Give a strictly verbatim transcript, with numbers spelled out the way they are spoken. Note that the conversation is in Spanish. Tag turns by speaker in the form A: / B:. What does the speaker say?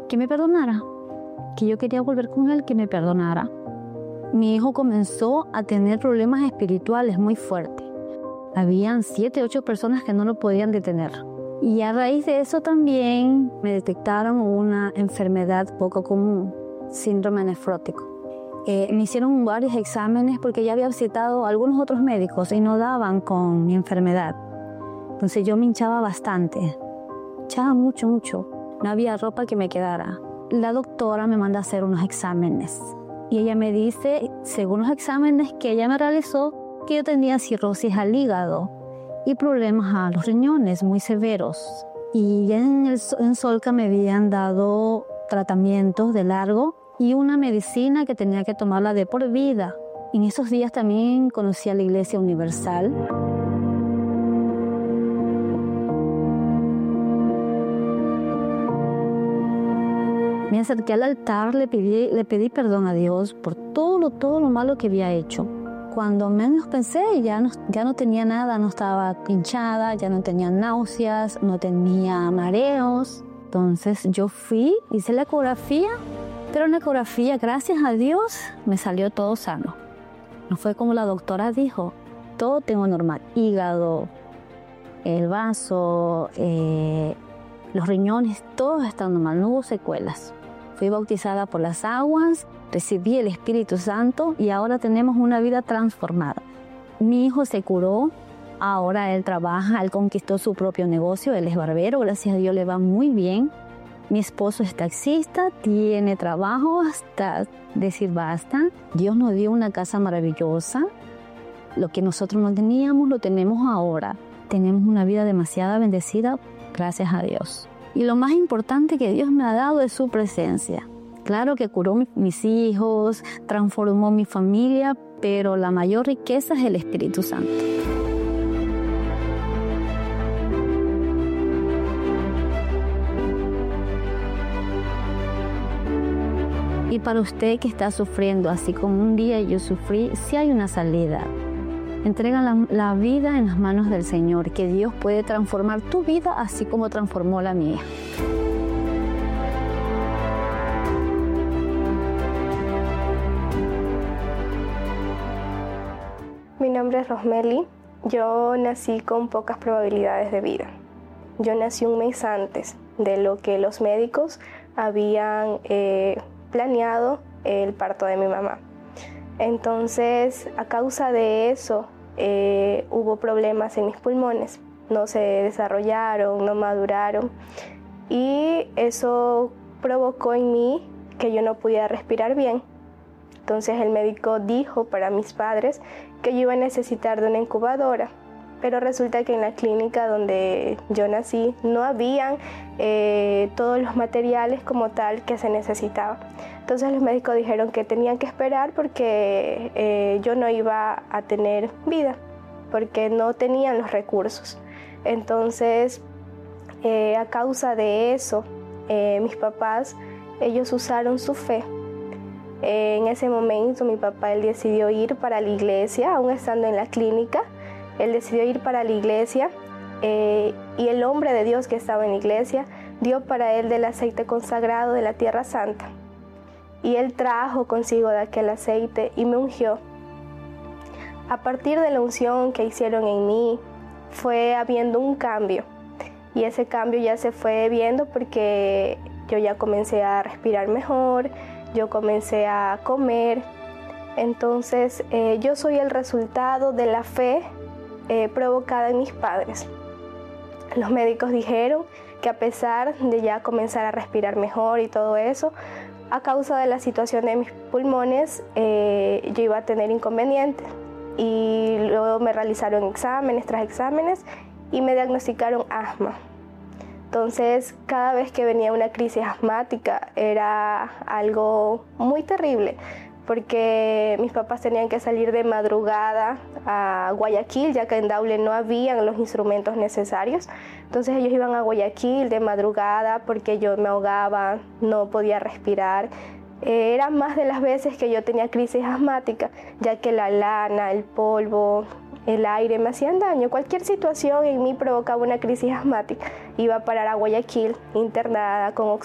A: que me perdonara, que yo quería volver con él, que me perdonara. Mi hijo comenzó a tener problemas espirituales muy fuertes. Habían siete, ocho personas que no lo podían detener. Y a raíz de eso también me detectaron una enfermedad poco común, síndrome nefrótico. Eh, me hicieron varios exámenes porque ya había visitado a algunos otros médicos y no daban con mi enfermedad. Entonces yo me hinchaba bastante, hinchaba mucho, mucho. No había ropa que me quedara. La doctora me manda a hacer unos exámenes y ella me dice, según los exámenes que ella me realizó, que yo tenía cirrosis al hígado y problemas a los riñones muy severos. Y ya en, el, en Solca me habían dado tratamientos de largo y una medicina que tenía que tomarla de por vida. En esos días también conocí a la Iglesia Universal. Me acerqué al altar, le pedí, le pedí perdón a Dios por todo lo, todo lo malo que había hecho. Cuando menos pensé, ya no, ya no tenía nada, no estaba hinchada, ya no tenía náuseas, no tenía mareos. Entonces yo fui, hice la ecografía, pero en la ecografía, gracias a Dios, me salió todo sano. No fue como la doctora dijo, todo tengo normal. Hígado, el vaso, eh, los riñones, todo está normal, no hubo secuelas. Fui bautizada por las aguas, recibí el Espíritu Santo y ahora tenemos una vida transformada. Mi hijo se curó, ahora él trabaja, él conquistó su propio negocio, él es barbero, gracias a Dios le va muy bien. Mi esposo es taxista, tiene trabajo hasta decir basta. Dios nos dio una casa maravillosa. Lo que nosotros no teníamos, lo tenemos ahora. Tenemos una vida demasiado bendecida, gracias a Dios. Y lo más importante que Dios me ha dado es su presencia. Claro que curó mi, mis hijos, transformó mi familia, pero la mayor riqueza es el Espíritu Santo. Y para usted que está sufriendo, así como un día yo sufrí, sí hay una salida. Entrega la, la vida en las manos del Señor, que Dios puede transformar tu vida así como transformó la mía.
B: Mi nombre es Rosmeli. Yo nací con pocas probabilidades de vida. Yo nací un mes antes de lo que los médicos habían eh, planeado el parto de mi mamá. Entonces, a causa de eso, eh, hubo problemas en mis pulmones. No se desarrollaron, no maduraron. Y eso provocó en mí que yo no pudiera respirar bien. Entonces, el médico dijo para mis padres que yo iba a necesitar de una incubadora. Pero resulta que en la clínica donde yo nací no habían eh, todos los materiales como tal que se necesitaba. Entonces los médicos dijeron que tenían que esperar porque eh, yo no iba a tener vida, porque no tenían los recursos. Entonces, eh, a causa de eso, eh, mis papás, ellos usaron su fe. Eh, en ese momento mi papá él decidió ir para la iglesia, aún estando en la clínica. Él decidió ir para la iglesia eh, y el hombre de Dios que estaba en la iglesia dio para él del aceite consagrado de la Tierra Santa. Y él trajo consigo de aquel aceite y me ungió. A partir de la unción que hicieron en mí, fue habiendo un cambio. Y ese cambio ya se fue viendo porque yo ya comencé a respirar mejor, yo comencé a comer. Entonces, eh, yo soy el resultado de la fe Eh, provocada en mis padres. Los médicos dijeron que a pesar de ya comenzar a respirar mejor y todo eso, a causa de la situación de mis pulmones, eh, yo iba a tener inconvenientes. Y luego me realizaron exámenes tras exámenes y me diagnosticaron asma. Entonces, cada vez que venía una crisis asmática era algo muy terrible, porque mis papás tenían que salir de madrugada a Guayaquil, ya que en Daule no habían los instrumentos necesarios. Entonces ellos iban a Guayaquil de madrugada porque yo me ahogaba, no podía respirar. Eh, eran más de las veces que yo tenía crisis asmática, ya que la lana, el polvo, el aire me hacían daño. Cualquier situación en mí provocaba una crisis asmática. Iba a parar a Guayaquil internada con oxígeno.